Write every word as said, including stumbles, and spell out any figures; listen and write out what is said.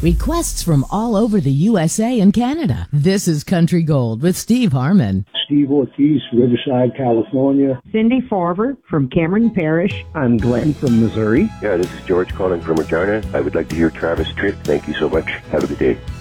Requests from all over the U S A and Canada. This is Country Gold with Steve Harmon. Steve Ortiz, Riverside, California. Cindy Farber from Cameron Parish. I'm Glenn from Missouri. Yeah, this is George calling from Regina. I would like to hear Travis Tritt. Thank you so much. Have a good day.